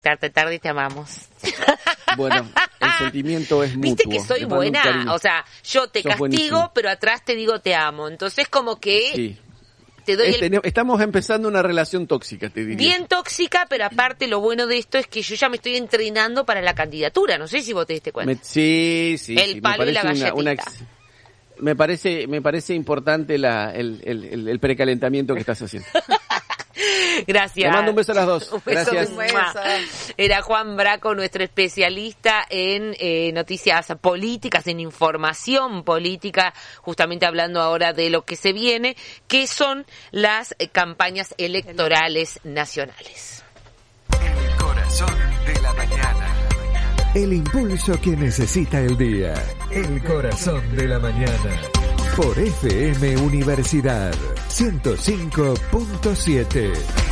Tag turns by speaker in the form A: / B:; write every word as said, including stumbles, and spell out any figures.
A: Tarde, tarde te amamos.
B: Bueno, el sentimiento es mutuo.
A: Viste que soy buena, o sea, yo te
B: Sos
A: castigo,
B: buenísimo.
A: pero atrás te digo te amo. Entonces como que
B: Sí.
A: te doy
B: Este,
A: el...
B: Estamos empezando una relación tóxica, te diría.
A: Bien tóxica, pero aparte lo bueno de esto es que yo ya me estoy entrenando para la candidatura. No sé si vos te diste cuenta.
B: Me- sí, sí.
A: El
B: sí,
A: palo
B: me
A: y la
B: parece una- una
A: galletita.
B: ex- me parece, me parece importante la, el, el, el, el precalentamiento que estás haciendo.
A: Gracias.
B: Te mando un beso a las dos.
A: Un beso,
B: Gracias.
A: mua. Era Juan Braco, nuestro especialista en eh, noticias políticas, en información política, justamente hablando ahora de lo que se viene, que son las eh, campañas electorales nacionales.
C: El corazón de la mañana.
D: El impulso que necesita el día.
C: El corazón de la mañana.
D: Por F M Universidad ciento cinco punto siete.